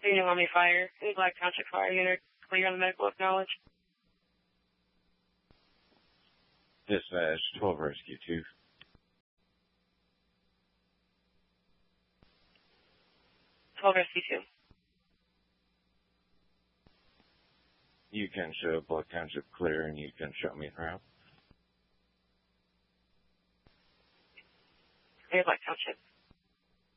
Union Lummi Fire, Black Township Fire Unit, clear on the medical acknowledge. Dispatch 12 Rescue 2. Rescue 2. You can show Black Township clear and you can show me en route. Clear Black Township.